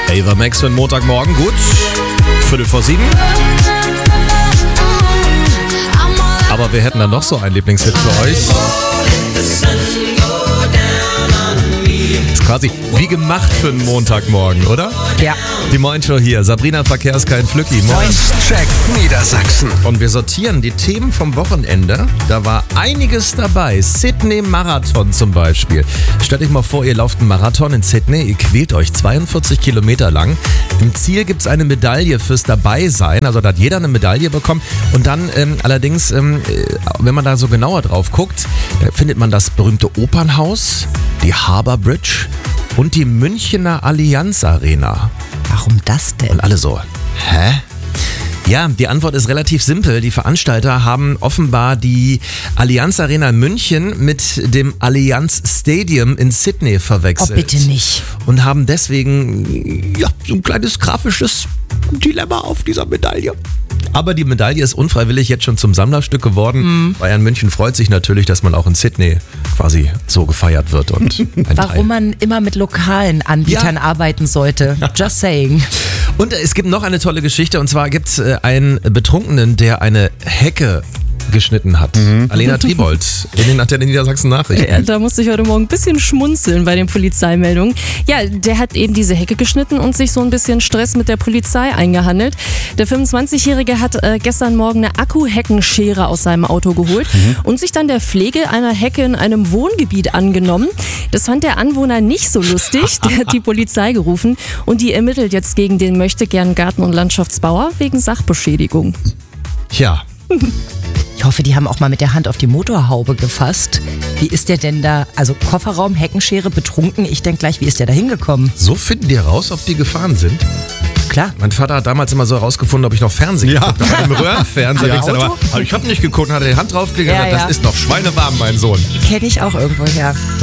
Ava Max für den Montagmorgen, gut. 7:15. Aber wir hätten dann noch so einen Lieblingshit für euch. Ist quasi wie gemacht für einen Montagmorgen, oder? Ja. Die Morning-Show hier. Sabrina Verkehrs kein Flücki. Moin. Check Niedersachsen. Und wir sortieren die Themen vom Wochenende. Da war einiges dabei. Sydney-Marathon zum Beispiel. Stellt euch mal vor, ihr lauft einen Marathon in Sydney. Ihr quält euch 42 Kilometer lang. Im Ziel gibt es eine Medaille fürs Dabeisein. Also da hat jeder eine Medaille bekommen. Und dann allerdings, wenn man da so genauer drauf guckt, findet man das berühmte Opernhaus, die Harbour Bridge und die Münchener Allianz Arena. Warum das denn? Und alle so, hä? Ja, die Antwort ist relativ simpel. Die Veranstalter haben offenbar die Allianz Arena in München mit dem Allianz Stadium in Sydney verwechselt. Oh, bitte nicht. Und haben deswegen so ein kleines grafisches Dilemma auf dieser Medaille. Aber die Medaille ist unfreiwillig jetzt schon zum Sammlerstück geworden. Bayern München freut sich natürlich, dass man auch in Sydney quasi so gefeiert wird. Und Warum man immer mit lokalen Anbietern arbeiten sollte. Just saying. Und es gibt noch eine tolle Geschichte, und zwar gibt es einen Betrunkenen, der eine Hecke geschnitten hat. Alena Tribold in den Antenne Niedersachsen Nachrichten. Ja, da musste ich heute Morgen ein bisschen schmunzeln bei den Polizeimeldungen. Ja, der hat eben diese Hecke geschnitten und sich so ein bisschen Stress mit der Polizei eingehandelt. Der 25-Jährige hat gestern Morgen eine Akku-Heckenschere aus seinem Auto geholt und sich dann der Pflege einer Hecke in einem Wohngebiet angenommen. Das fand der Anwohner nicht so lustig. Der hat die Polizei gerufen und die ermittelt jetzt gegen den Möchtegern-Garten- und Landschaftsbauer wegen Sachbeschädigung. Tja. Ich hoffe, die haben auch mal mit der Hand auf die Motorhaube gefasst. Wie ist der denn da? Also Kofferraum, Heckenschere, betrunken. Ich denke gleich, wie ist der da hingekommen? So finden die heraus, ob die gefahren sind? Klar. Mein Vater hat damals immer so herausgefunden, ob ich noch Fernsehen geguckt habe. Im Röhrenfernseher. Aber ich habe nicht geguckt, hat er die Hand draufgelegt und gesagt, das ist noch schweinewarm, mein Sohn. Kenne ich auch irgendwoher.